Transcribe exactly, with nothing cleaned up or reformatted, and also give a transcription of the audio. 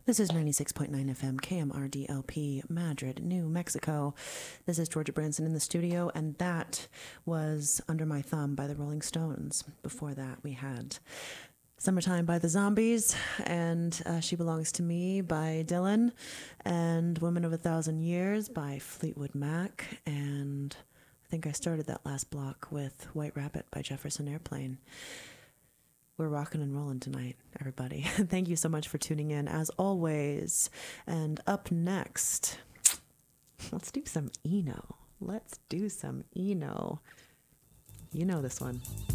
This is ninety-six point nine F M, K M R D L P, Madrid, New Mexico. This is Georgia Branson in the studio, and that was Under My Thumb by the Rolling Stones. Before that, we had Summertime by the Zombies, and uh, She Belongs to Me by Dylan, and Woman of a Thousand Years by Fleetwood Mac, and I think I started that last block with White Rabbit by Jefferson Airplane. We're rocking and rolling tonight, everybody. Thank you so much for tuning in, as always. And up next, let's do some Eno. Let's do some Eno. You know this one.